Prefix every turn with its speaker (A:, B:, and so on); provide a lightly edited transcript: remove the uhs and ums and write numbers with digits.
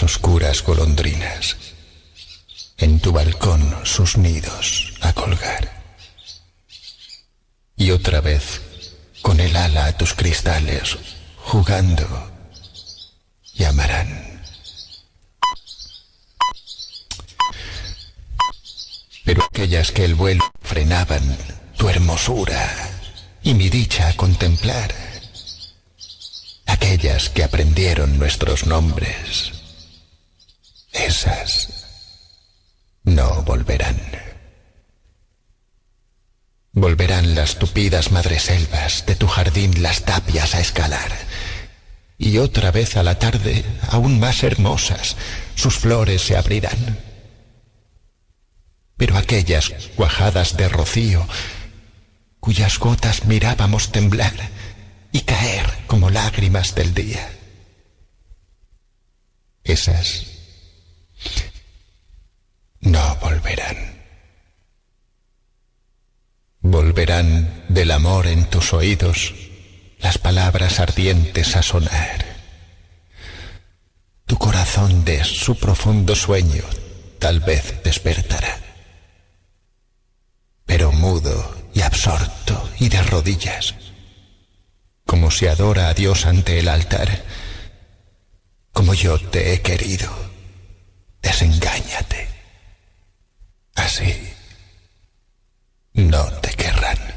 A: las oscuras golondrinas, en tu balcón sus nidos a colgar. Y otra vez, con el ala a tus cristales, jugando, llamarán. Pero aquellas que el vuelo frenaban tu hermosura y mi dicha a contemplar, aquellas que aprendieron nuestros nombres, esas no volverán. Volverán las tupidas madreselvas de tu jardín, las tapias a escalar, y otra vez a la tarde, aún más hermosas, sus flores se abrirán. Pero aquellas cuajadas de rocío, cuyas gotas mirábamos temblar y caer como lágrimas del día, esas no volverán. Volverán del amor en tus oídos las palabras ardientes a sonar. Tu corazón de su profundo sueño tal vez despertará. Pero mudo y absorto y de rodillas, como se adora a Dios ante el altar, como yo te he querido, desengáñate. Así no te querrán.